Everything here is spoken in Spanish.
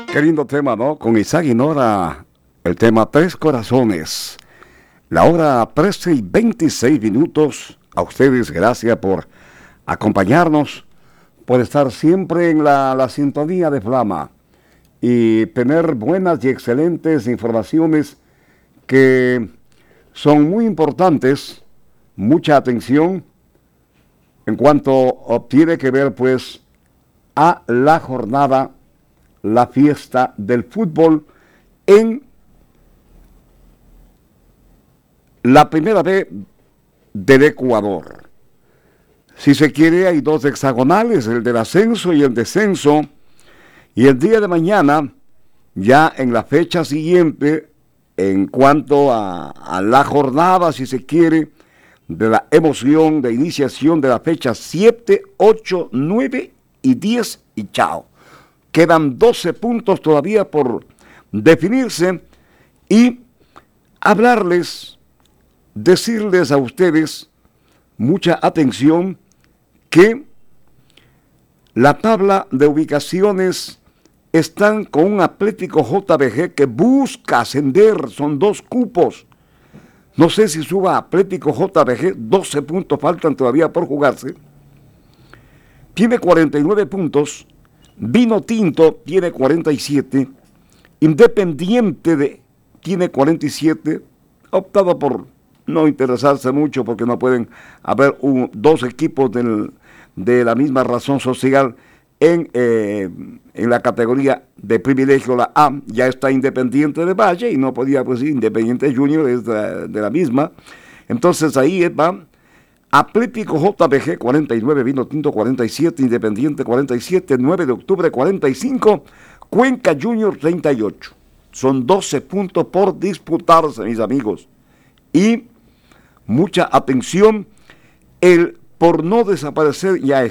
Qué lindo tema, ¿no? Con Isaac y Nora, el tema Tres Corazones. La hora 13:26. A ustedes, gracias por acompañarnos, por estar siempre en la sintonía de Flama y tener buenas y excelentes informaciones que son muy importantes. Mucha atención en cuanto tiene que ver, pues, a la jornada, la fiesta del fútbol en la primera B del Ecuador. Si se quiere, hay dos hexagonales, el del ascenso y el descenso, y el día de mañana, ya en la fecha siguiente, en cuanto a la jornada, si se quiere, de la emoción de iniciación de la fecha 7, 8, 9 y 10 y chao. Quedan 12 puntos todavía por definirse y hablarles, decirles a ustedes, mucha atención, que la tabla de ubicaciones están con un Atlético JBG que busca ascender, son 2 cupos. No sé si suba Atlético JBG, 12 puntos faltan todavía por jugarse. Tiene 49 puntos. Vino Tinto tiene 47, Independiente tiene 47, ha optado por no interesarse mucho porque no pueden haber dos equipos de la misma razón social en la categoría de privilegio, la A. Ya está Independiente de Valle y no podía, pues, Independiente Junior es de la misma. Entonces ahí va Atlético JBG 49, Vino Tinto 47, Independiente 47, 9 de octubre 45, Cuenca Junior 38. Son 12 puntos por disputarse, mis amigos. Y mucha atención, el por no desaparecer ya